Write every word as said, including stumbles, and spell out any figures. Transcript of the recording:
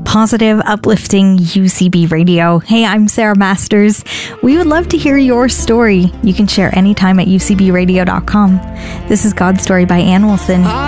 positive, uplifting U C B Radio. Hey, I'm Sarah Masters. We would love to hear your story. You can share anytime at u c b radio dot com. This is God's Story by Ann Wilson.